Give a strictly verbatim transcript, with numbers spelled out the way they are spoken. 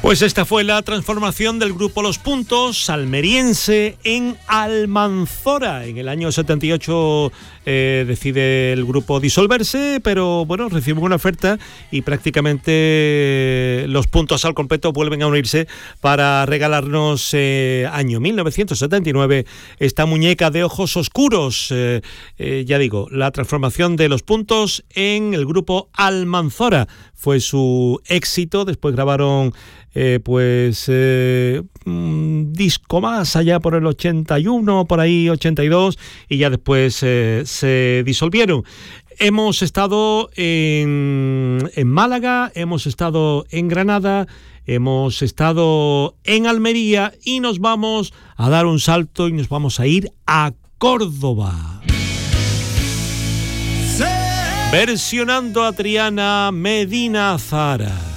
Pues esta fue la transformación del grupo Los Puntos almeriense en Almanzora. En el año setenta y ocho eh, decide el grupo disolverse, pero bueno, reciben una oferta y prácticamente Los Puntos al completo vuelven a unirse para regalarnos eh, año mil novecientos setenta y nueve esta muñeca de ojos oscuros. Eh, eh, ya digo, la transformación de Los Puntos en el grupo Almanzora fue su éxito. Después grabaron eh, pues eh, un disco más allá por el ochenta y uno, por ahí ochenta y dos, y ya después eh, se disolvieron. Hemos estado en, en Málaga, hemos estado en Granada, hemos estado en Almería y nos vamos a dar un salto y nos vamos a ir a Córdoba. Versionando a Triana Medina Zara.